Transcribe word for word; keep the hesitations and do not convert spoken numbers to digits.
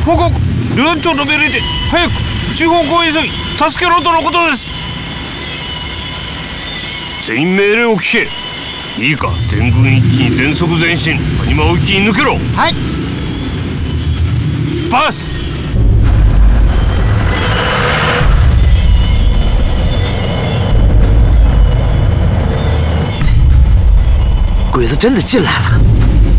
報告。旅団長の命令で早く中方向へ急ぎ助けろとのことです。全員命令を聞け。いいか、全軍一気に全速前進、谷間を一気に抜けろ。 はい。 出発。 鬼子真的进来了。